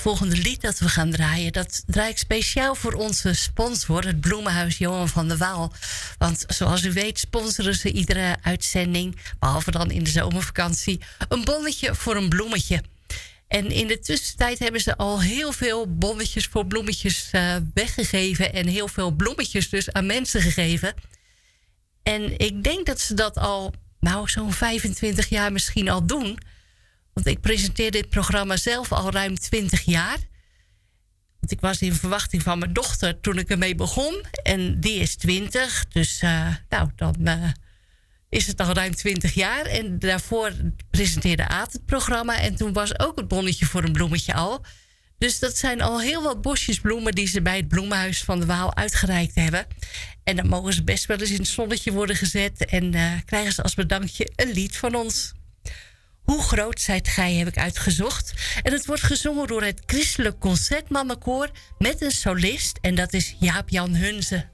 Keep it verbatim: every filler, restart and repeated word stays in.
volgende lied dat we gaan draaien, dat draai ik speciaal voor onze sponsor, het Bloemenhuis Johan van der Waal. Want zoals u weet sponsoren ze iedere uitzending, behalve dan in de zomervakantie, een bonnetje voor een bloemetje. En in de tussentijd hebben ze al heel veel bonnetjes voor bloemetjes uh, weggegeven en heel veel bloemetjes dus aan mensen gegeven. En ik denk dat ze dat al, nou, zo'n vijfentwintig jaar misschien al doen. Want ik presenteer dit programma zelf al ruim twintig jaar. Want ik was in verwachting van mijn dochter toen ik ermee begon. En die is twintig, dus uh, nou, dan uh, is het al ruim twintig jaar. En daarvoor presenteerde Aad het programma. En toen was ook het bonnetje voor een bloemetje al. Dus dat zijn al heel wat bosjes bloemen die ze bij het Bloemenhuis van de Waal uitgereikt hebben. En dan mogen ze best wel eens in het zonnetje worden gezet. En uh, krijgen ze als bedankje een lied van ons. Hoe groot zijt gij heb ik uitgezocht. En het wordt gezongen door het Christelijk Concertmannenkoor met een solist. En dat is Jaap-Jan Hunze.